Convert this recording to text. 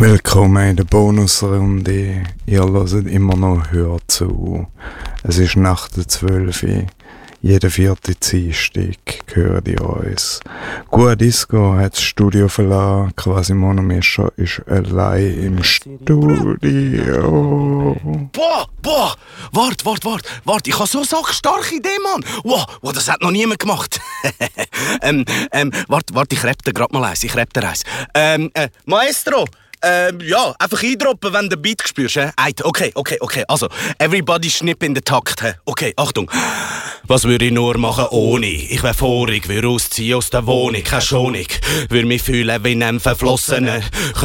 Willkommen in der Bonusrunde. Ihr hört immer noch Hör zu. Es ist nach der 12 Uhr. Jeden vierten Dienstag hören die uns. Gua Disco hat das Studio verlassen. Quasi Monomischer ist allein im Studio. Boah! Wart, ich habe so eine starke Idee, Mann! Wow, das hat noch niemand gemacht. Wart, ich rappe dir grad mal eins, Maestro! Ja, einfach eindroppen, wenn du den Beat spürst. Okay. Also, everybody schnipp in den Takt. Okay, Achtung. Was würde ich nur machen ohne? Ich wär vorig, würde ausziehen aus der Wohnung, keine Schonung. Würde mich fühlen wie ein Verflossener.